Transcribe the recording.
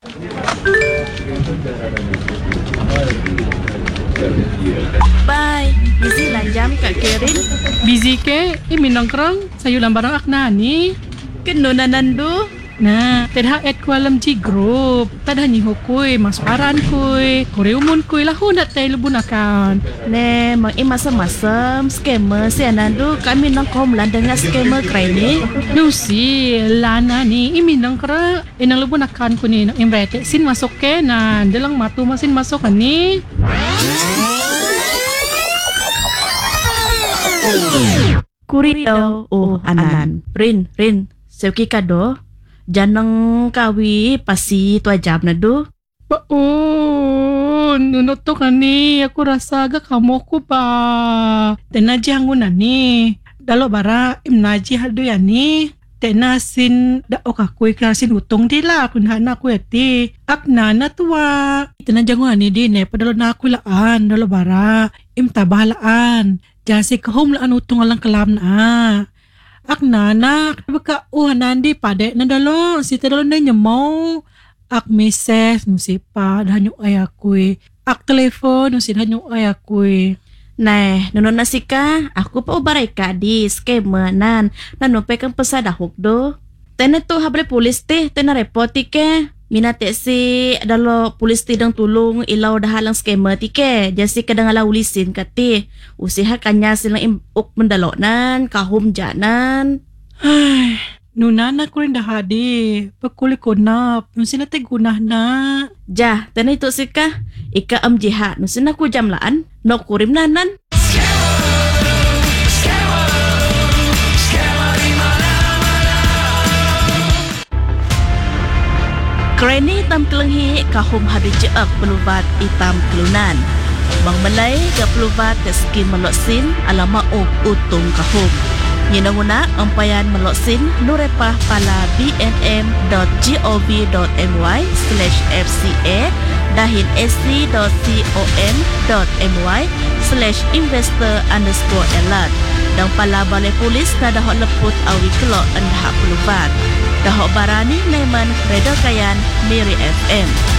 Bye. Busy lang jam Kak Kerin. Busy ke? Minangkrang sayo lang barang akna ni. Keno na nandu. Na, tadha at ko alam G group. Tadha ni hukoy, masparan koy. Koreumon koy lahon at tayo lubun akan. Ne, mang imasam-masam scammer si Anandu. Kami nang komlan dengan scammer kray ni. Lucy, lana ni iminangkra. Inang lubun akan ko ni nang imrete. Sin masok ke na. Dalang matu masin masok ka ni. Kurito. Oh, Anan. Rin. Sewki kado. Janang kawi pasi tu ajab na do. Baon, nunot to ka ni. Ako rasa aga kamo ko pa. Tenaji hangun na ni. Dalo bara imnaji haldo yan ni. Tenasin da okakoy klasin utong dila. Kunhana ko eti. Akna na tuwa. Tenaji hangun na ni din padalo na ako laan. Dalo bara imtabahalaan. Jasi kahom laan utong alang kalam na. Ak nanak, baka nandi pade na dalo, si tadalo na nyamaw. Ak meses, nusi pa, dahanyo ayakoy. Ak telepon, nusi dahanyo ayakoy. Nah, nono nasika, aku pa ubaray ka di scammer nan. Nanupay kang pasadahok do. Tena to hable pulis te, tena repoti ke. Minate si dalo pulis ti dang tulong ilaw dahalang scammer ti ke. Jasi kadang ala ulisin kati. Usiha kanya silang imuk mendalonan, kahum janan. Ay, nunana ko rin dahadi. Pagkuli ko na, nusin na gunah na. Jah, tena itu sika. Ika jiha, nusin aku jam laan. No kurim nanan. Kreni tam kelenghi kahum hadu jeak pelubat itam kelunan. Bang Malay ke pelubat ke skin meloksin alama utung kahum. Nyinanguna ampayan meloksin nurepah pala bnm.gov.my/fca dahin sc.com.my/investor_alert. Dan pala balai polis na dahok leput awi kelok endahak pelubat. Dahok barani Naiman Redo Kayan Miri FM.